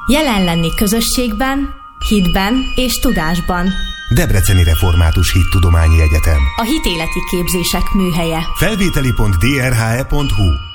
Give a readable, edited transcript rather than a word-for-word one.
Jelen lenni közösségben, hitben és tudásban. Debreceni Református Hittudományi Egyetem. A hitéleti képzések műhelye. Felvételi.drhe.hu